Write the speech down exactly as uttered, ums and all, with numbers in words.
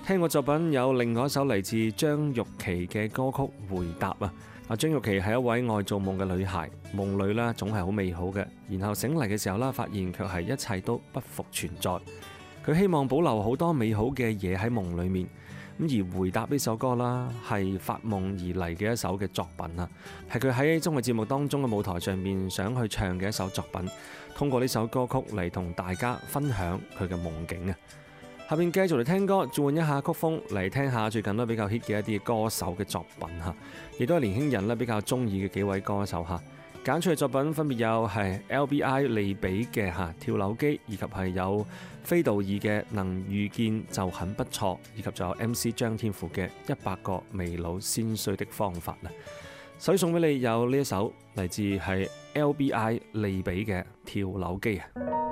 聽過作品有另外一首嚟自張玉琪嘅歌曲《回答》啊。啊，張玉琪係一位愛做夢嘅女孩，夢裏呢總係好美好嘅，然後醒嚟嘅時候啦，發現卻係一切都不復存在。佢希望保留好多美好嘅嘢喺夢裏面。咁而《回答》呢首歌啦，係發夢而嚟嘅一首嘅作品啊，係佢喺綜藝節目當中嘅舞台上面想去唱嘅一首作品。通過呢首歌曲嚟同大家分享佢嘅夢境啊！下面繼續嚟聽歌，轉換一下曲風，嚟聽下最近都比較 hit 嘅一啲歌手嘅作品嚇，亦都係年輕人咧比較中意嘅幾位歌手嚇。揀出嘅作品分別有係 L B I 利比嘅嚇跳樓機，以及係有飛道二嘅能遇見就很不錯，以及仲有 M C 張天賦嘅一百個未老先衰的方法啦。所以送俾你有呢一首嚟自係 L B I 利比嘅跳樓機啊！